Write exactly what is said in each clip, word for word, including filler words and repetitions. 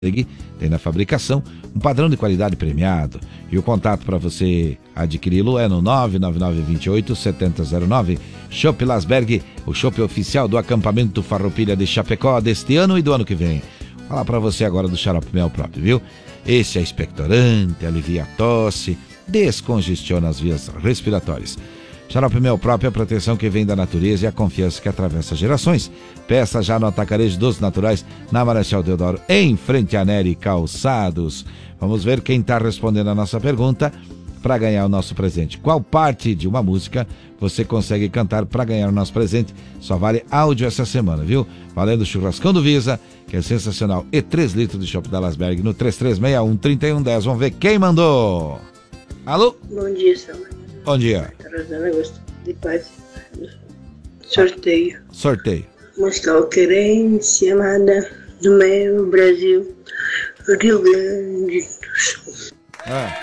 tem na fabricação um padrão de qualidade premiado. E o contato para você adquiri-lo é no nove nove nove dois oito sete zero zero nove. Chopp Lasberg, o chopp oficial do acampamento Farroupilha de Chapecó deste ano e do ano que vem. Vou falar para você agora do xarope mel próprio, viu? Esse é expectorante, alivia a tosse, descongestiona as vias respiratórias. Xarope mel próprio é a proteção que vem da natureza e a confiança que atravessa gerações. Peça já no Atacarejo dos Naturais, na Marechal Deodoro, em frente a Nery Calçados. Vamos ver quem está respondendo a nossa pergunta para ganhar o nosso presente. Qual parte de uma música você consegue cantar para ganhar o nosso presente? Só vale áudio essa semana, viu? Valendo o churrascão do Visa, que é sensacional, e três litros de chopp da Lasberg no três três seis um, três um um zero. Vamos ver quem mandou. Alô? Bom dia, Samuel. Bom dia. Rosana Gosto de Paz. Sorteio. Sorteio. Mostra querência amada do meu Brasil, Rio Grande do Sul. Ah.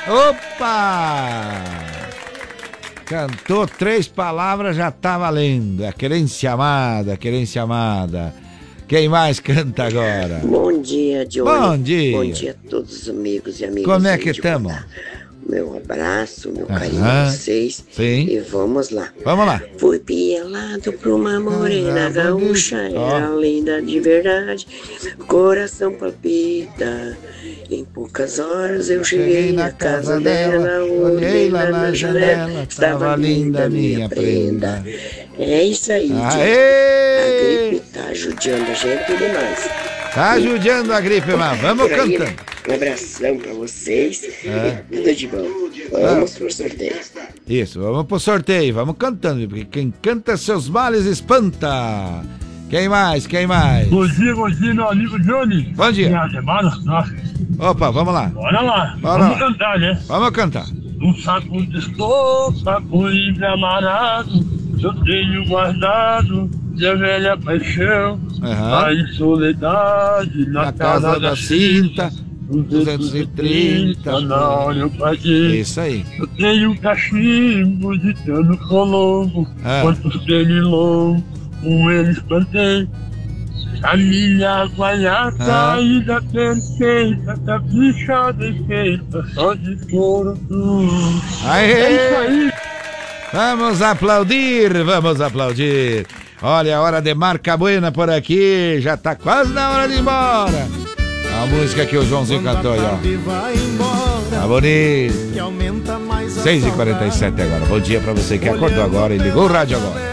Opa! Cantou três palavras, já tá valendo. A querência amada, a querência amada. Quem mais canta agora? Bom dia, Johnny. Bom dia. Bom dia a todos os amigos e amigas. Como é que estamos? Meu abraço, meu Aham. carinho a vocês. Sim. E vamos lá. Vamos lá. Fui pelado pra uma morena Ah, gaúcha, ó. era linda de verdade, coração palpita. Em poucas horas eu cheguei na casa dela, olhei lá na janela, estava linda minha prenda. É isso aí, gente. A Aê! gripe tá judiando a gente demais. Tá judiando a gripe, mas vamos Por aí, cantando. Um abração pra vocês. É. Tudo de bom. Vamos pro sorteio. Isso, vamos pro sorteio, vamos cantando, porque quem canta seus males espanta. Quem mais, quem mais? Bom dia, bom dia, meu amigo Johnny. Bom dia. Minha semana? Nossa, Opa, vamos lá. bora lá. Bora Vamos lá. cantar, né? Vamos cantar. Um saco de estopa, com livre amarado, eu tenho guardado minha velha paixão. Aham. A insoledade na, Na casa da cinta, duzentos e trinta. na hora eu paguei. Isso aí. Eu tenho um cachimbo de cano colombo, Ah. quantos pernilongos, com eles plantei. A minha guaiata Ah. ainda perfeita, tá bichada e feita, só de couro duro. Aê! É isso aí. Vamos aplaudir, vamos aplaudir. Olha a hora de Marca Buena por aqui, já tá quase na hora de ir embora. A música que o Joãozinho cantou aí, ó. Tá bonito. seis e quarenta e sete agora. Bom dia pra você que acordou agora e ligou o rádio agora.